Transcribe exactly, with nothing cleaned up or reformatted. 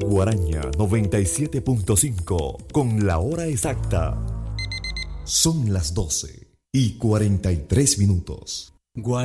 Guaraña noventa y siete punto cinco con la hora exacta. Son las doce y cuarenta y tres minutos.